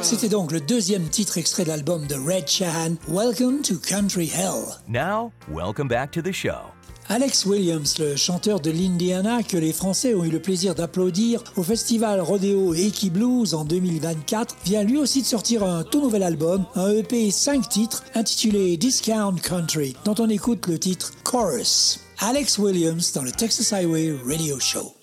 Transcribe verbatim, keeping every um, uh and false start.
C'était donc le deuxième titre extrait de l'album de Red Shahan, Welcome to Country Hell. Now, welcome back to the show. Alex Williams, le chanteur de l'Indiana que les Français ont eu le plaisir d'applaudir au festival Rodeo Eki Blues en deux mille vingt-quatre, vient lui aussi de sortir un tout nouvel album, un E P cinq titres intitulé Discount Country, dont on écoute le titre Chorus. Alex Williams dans le Texas Highway Radio Show.